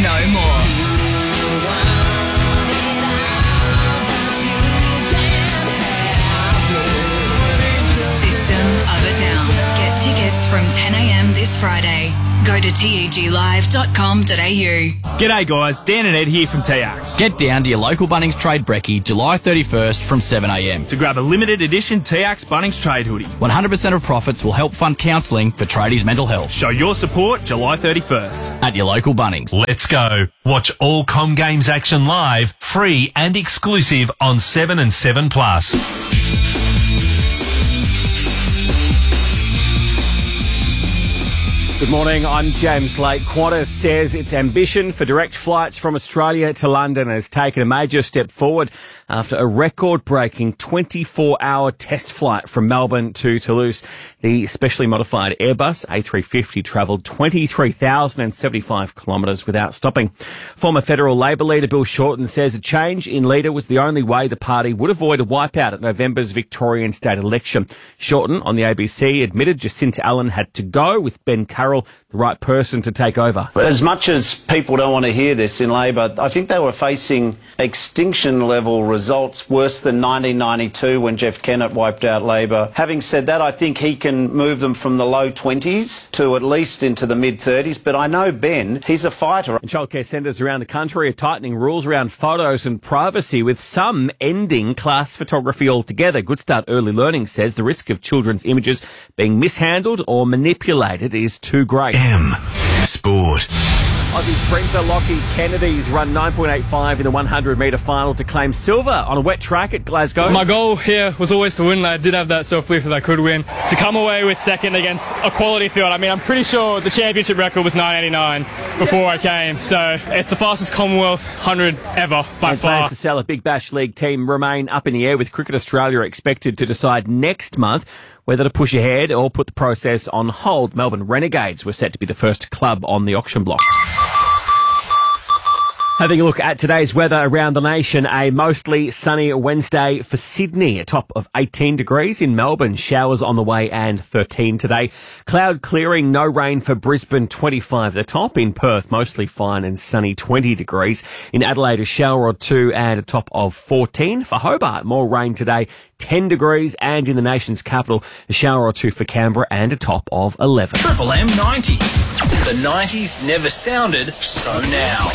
no more. System of a Down. Get tickets from 10 a.m. this Friday. Go to teglive.com.au. G'day guys, Dan and Ed here from TX. Get down to your local Bunnings Trade Brekkie July 31st from 7am To grab a limited edition TX Bunnings Trade hoodie. 100% of profits will help fund counselling for tradies' mental health. Show your support July 31st. At your local Bunnings. Let's go. Watch all Com Games action live, free and exclusive on 7 and 7 Plus. Good morning, I'm James Lake. Qantas says its ambition for direct flights from Australia to London has taken a major step forward after a record-breaking 24-hour test flight from Melbourne to Toulouse. The specially modified Airbus A350 travelled 23,075 kilometres without stopping. Former federal Labor leader Bill Shorten says a change in leader was the only way the party would avoid a wipeout at November's Victorian state election. Shorten on the ABC admitted Jacinta Allen had to go, with Ben Carroll the right person to take over. As much as people don't want to hear this in Labor, I think they were facing extinction-level results worse than 1992 when Jeff Kennett wiped out Labor. Having said that, I think he can move them from the low 20s to at least into the mid-30s, but I know Ben, he's a fighter. And childcare centres around the country are tightening rules around photos and privacy, with some ending class photography altogether. Good Start Early Learning says the risk of children's images being mishandled or manipulated is too great. Sport. Aussie sprinter Lockie Kennedy's run 9.85 in the 100-metre final to claim silver on a wet track at Glasgow. My goal here was always to win. I did have that self-belief that I could win. To come away with second against a quality field, I mean, I'm pretty sure the championship record was 9.89 before I came, so it's the fastest Commonwealth 100 ever by far. Plans to sell a Big Bash League team remain up in the air, with Cricket Australia expected to decide next month whether to push ahead or put the process on hold. Melbourne Renegades were set to be the first club on the auction block. Having a look at today's weather around the nation, a mostly sunny Wednesday for Sydney, a top of 18 degrees. In Melbourne, showers on the way and 13 today. Cloud clearing, no rain for Brisbane, 25 the top. In Perth, mostly fine and sunny, 20 degrees. In Adelaide, a shower or two and a top of 14. For Hobart, more rain today, 10 degrees. And in the nation's capital, a shower or two for Canberra and a top of 11. Triple M 90s. The 90s never sounded so now.